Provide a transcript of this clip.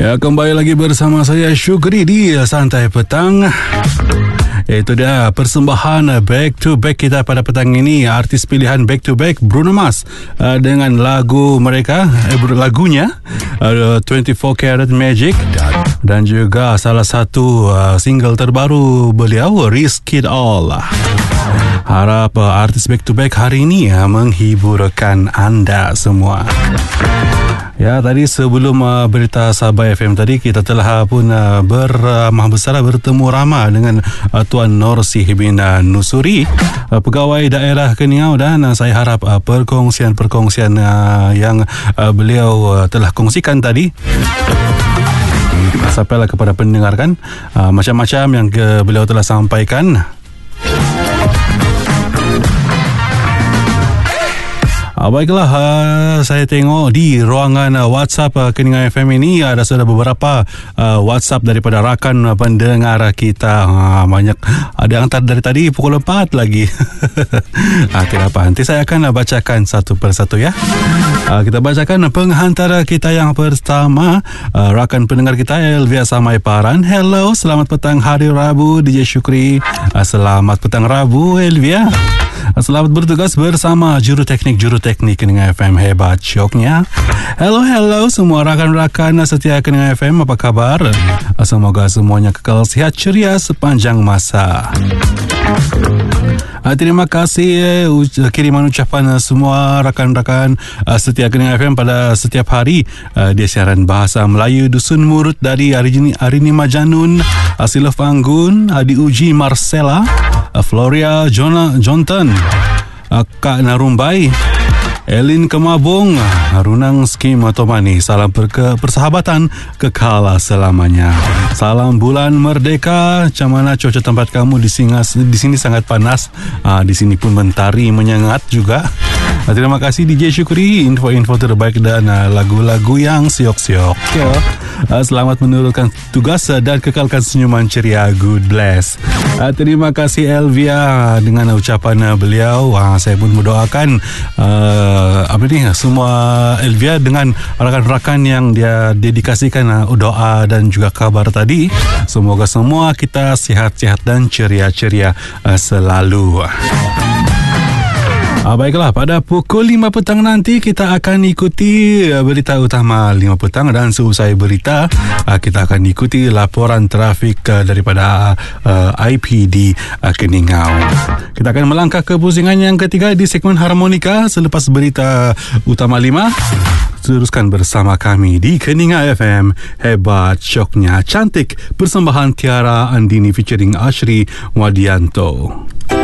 Ya, kembali lagi bersama saya Syukri di Santai Petang. Itu dia persembahan back to back kita pada petang ini. Artis pilihan back to back Bruno Mars dengan lagu mereka, lagunya 24 Karat Magic, dan juga salah satu single terbaru beliau, Risk It All. Harap artis back to back hari ini menghiburkan anda semua. Ya, tadi sebelum berita Sabah FM tadi, kita telah pun beramah besar bertemu ramah dengan Tuan Norsih bin Nusuri, pegawai daerah Keningau, dan saya harap perkongsian-perkongsian yang beliau telah kongsikan tadi sampailah kepada pendengar kan, macam-macam yang beliau telah sampaikan. Baiklah, saya tengok di ruangan WhatsApp Keningau FM ini sudah beberapa WhatsApp daripada rakan pendengar kita. Banyak, ada yang dari tadi pukul 4 lagi. Tidak apa, nanti saya akan bacakan satu persatu ya. Kita bacakan penghantar kita yang pertama, rakan pendengar kita Elvia Samaiparan. Hello, selamat petang hari Rabu DJ Syukri. Selamat petang Rabu Elvia. Selamat bertugas bersama juru teknik Keningau FM, hebat syoknya. Hello semua rakan-rakan setia Keningau FM, apa kabar? Semoga semuanya kekal sihat ceria sepanjang masa. Terima kasih kiriman ucapan semua rakan-rakan setia Keningau FM pada setiap hari di siaran bahasa Melayu Dusun Murut dari Arini Majanun, Silaf Anggun, Adi Uji Marcella, Floria Jonton, Kak Narumbai, Elin Kemabung, Runang Skim Otomani. Salam persahabatan kekal selamanya. Salam bulan merdeka. Macam mana cuaca tempat kamu di sini sangat panas. Di sini pun mentari menyengat juga. Terima kasih DJ Syukri, info-info terbaik dan lagu-lagu yang siok-siok. Selamat menurunkan tugas dan kekalkan senyuman ceria. Good bless. Terima kasih Elvia dengan ucapan beliau. Saya pun mendoakan semua Elvia dengan rakan-rakan yang dia dedikasikan doa dan juga kabar tadi. Semoga semua kita sihat-sihat dan ceria-ceria selalu. Baiklah, pada pukul 5 petang nanti kita akan ikuti berita utama 5 petang, dan seusai berita kita akan ikuti laporan trafik daripada IPD Keningau. Kita akan melangkah ke pusingan yang ketiga di segmen Harmonika selepas berita utama 5. Teruskan bersama kami di Keningau FM, hebat syoknya cantik, persembahan Tiara Andini featuring Ashri Wadianto.